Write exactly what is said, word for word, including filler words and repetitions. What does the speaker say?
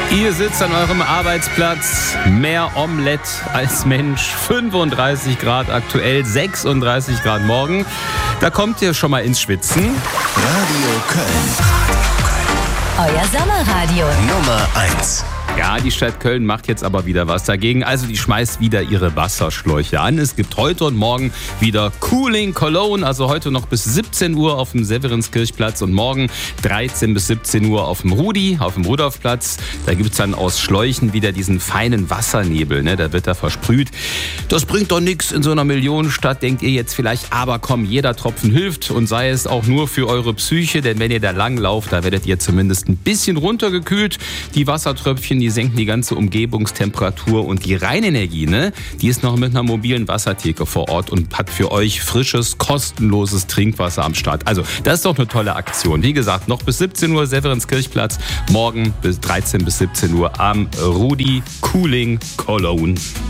Ihr sitzt an eurem Arbeitsplatz, mehr Omelette als Mensch, fünfunddreißig Grad aktuell, sechsunddreißig Grad morgen. Da kommt ihr schon mal ins Schwitzen. Radio Köln. Euer Sommerradio. Nummer eins. Ja, die Stadt Köln macht jetzt aber wieder was dagegen. Also die schmeißt wieder ihre Wasserschläuche an. Es gibt heute und morgen wieder Cooling Cologne. Also heute noch bis siebzehn Uhr auf dem Severinskirchplatz und morgen dreizehn bis siebzehn Uhr auf dem Rudi, auf dem Rudolfplatz. Da gibt es dann aus Schläuchen wieder diesen feinen Wassernebel. Ne? Da wird da versprüht. Das bringt doch nichts in so einer Millionenstadt, denkt ihr jetzt vielleicht. Aber komm, jeder Tropfen hilft und sei es auch nur für eure Psyche. Denn wenn ihr da lang lauft, da werdet ihr zumindest ein bisschen runtergekühlt. Die Wassertröpfchen, die senken die ganze Umgebungstemperatur und die Rheinenergie, ne, die ist noch mit einer mobilen Wassertheke vor Ort und hat für euch frisches, kostenloses Trinkwasser am Start. Also, das ist doch eine tolle Aktion. Wie gesagt, noch bis siebzehn Uhr Severinskirchplatz, morgen bis dreizehn bis siebzehn Uhr am Rudi Cooling Cologne.